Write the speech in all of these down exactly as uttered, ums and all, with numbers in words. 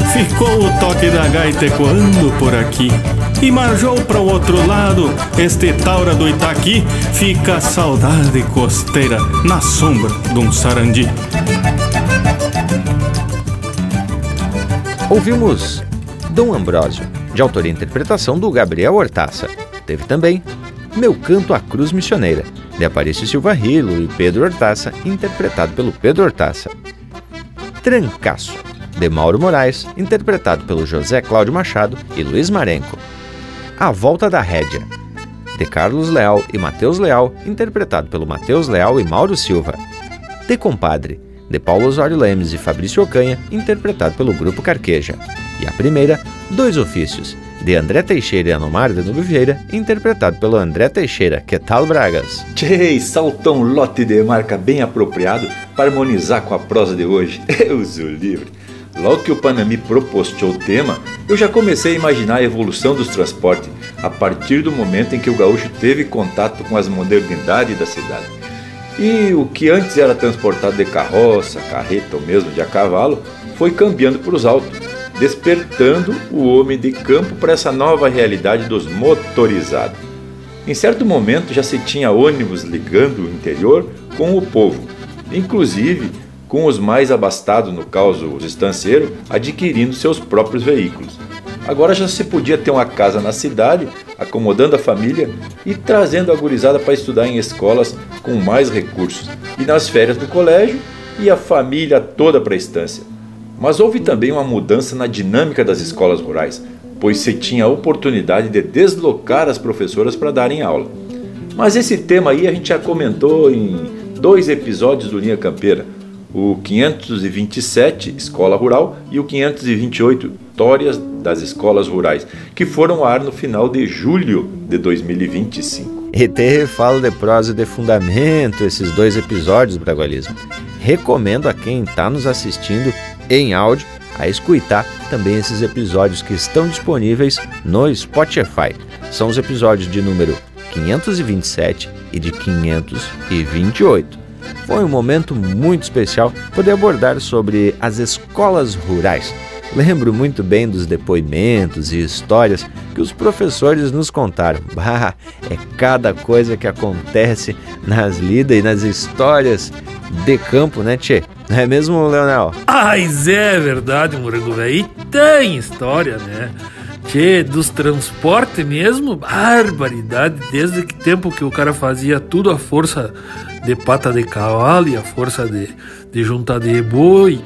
ficou o toque da gaita ecoando por aqui. E marjou para o outro lado, este taura do Itaqui, fica a saudade costeira na sombra de um sarandi. Ouvimos Dom Ambrósio, de autoria e interpretação do Gabriel Hortaça. Teve também Meu Canto à Cruz Missioneira, de Aparício Silva Rilo e Pedro Hortaça, interpretado pelo Pedro Hortaça. Trancaço, de Mauro Moraes, interpretado pelo José Cláudio Machado e Luiz Marenco. A Volta da Rédea, de Carlos Leal e Matheus Leal, interpretado pelo Matheus Leal e Mauro Silva. De Compadre, de Paulo Osório Lemes e Fabrício Ocanha, interpretado pelo Grupo Carqueja. E a primeira, Dois Ofícios, de André Teixeira e Anomar de Nubio Vieira, interpretado pelo André Teixeira. Que tal, Bragas? Tchê, saltou um lote de marca bem apropriado para harmonizar com a prosa de hoje. Eu sou livre. Logo que o Panambi propostou o tema, eu já comecei a imaginar a evolução dos transportes a partir do momento em que o gaúcho teve contato com as modernidades da cidade. E o que antes era transportado de carroça, carreta ou mesmo de a cavalo, foi cambiando para os autos, despertando o homem de campo para essa nova realidade dos motorizados. Em certo momento já se tinha ônibus ligando o interior com o povo, inclusive com os mais abastados, no caso os estanceiros, adquirindo seus próprios veículos. Agora já se podia ter uma casa na cidade, acomodando a família e trazendo a gurizada para estudar em escolas com mais recursos, e nas férias do colégio e a família toda para a estância. Mas houve também uma mudança na dinâmica das escolas rurais, pois se tinha a oportunidade de deslocar as professoras para darem aula. Mas esse tema aí a gente já comentou em dois episódios do Linha Campeira, o quinhentos e vinte e sete, Escola Rural, e o quinhentos e vinte e oito, Histórias das Escolas Rurais, que foram ao ar no final de julho de dois mil e vinte e cinco. E te falo de prosa e de fundamento esses dois episódios, Bragualismo. Recomendo a quem está nos assistindo em áudio a escutar também esses episódios que estão disponíveis no Spotify. São os episódios de número quinhentos e vinte e sete e de quinhentos e vinte e oito. Foi um momento muito especial poder abordar sobre as escolas rurais. Lembro muito bem dos depoimentos e histórias que os professores nos contaram. Bah, é cada coisa que acontece nas lidas e nas histórias de campo, né, tchê? Não é mesmo, Leonel? Mas é verdade, Morango velho. E tem história, né? Tchê, dos transportes mesmo, barbaridade. Desde que tempo que o cara fazia tudo à força de pata de cavalo e a força de, de juntar de boi.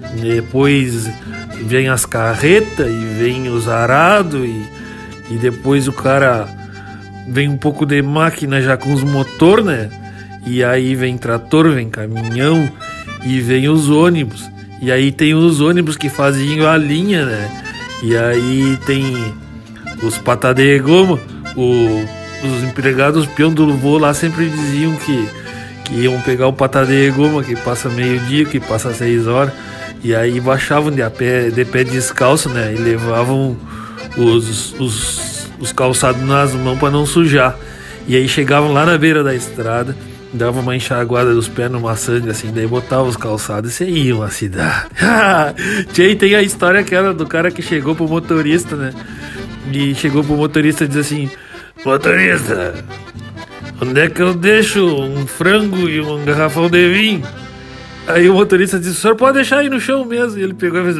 Depois vem as carretas e vem os arados e, e depois o cara vem um pouco de máquina já com os motor, né? E aí vem trator, vem caminhão e vem os ônibus. E aí tem os ônibus que faziam a linha, né? E aí tem os patá de goma. O, os empregados, os peões do voo lá sempre diziam que, que iam pegar o patá de goma, que passa meio dia, que passa seis horas. E aí baixavam de, a pé, de pé descalço, né? E levavam os, os, os calçados nas mãos para não sujar. E aí chegavam lá na beira da estrada, dava uma enxaguada dos pés numa sanga assim, daí botava os calçados e iam à cidade. Tchê, tem a história aquela do cara que chegou pro motorista, né? E chegou pro motorista e diz assim: motorista, onde é que eu deixo um frango e um garrafão de vinho? Aí o motorista disse: o senhor pode deixar aí no chão mesmo. E ele pegou e fez...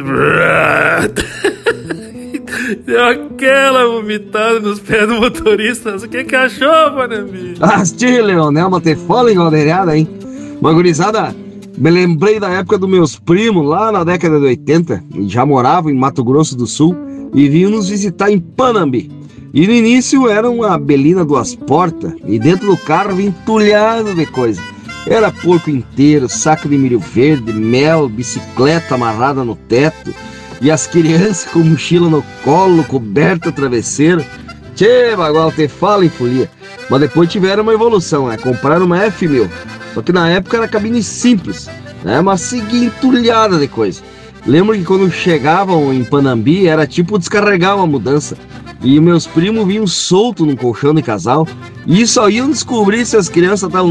Deu aquela vomitada nos pés do motorista. O que que achou, Panambi? Ah, tio, Leonel, mas te fala engodeirada, hein? Uma gurizada, me lembrei da época dos meus primos, lá na década de oitenta. Já moravam em Mato Grosso do Sul e vinham nos visitar em Panambi. E no início era uma belina duas portas e dentro do carro vinha entulhado de coisa. Era porco inteiro, saco de milho verde, mel, bicicleta amarrada no teto e as crianças com mochila no colo, coberta, travesseiro. Tchê, bagual, te fala em folia. Mas depois tiveram uma evolução, né? Compraram uma F mil. Só que na época era cabine simples, né? Mas seguia entulhada de coisa. Lembro que quando chegavam em Panambi era tipo descarregar uma mudança. E meus primos vinham soltos num colchão de casal e só iam descobrir se as crianças estavam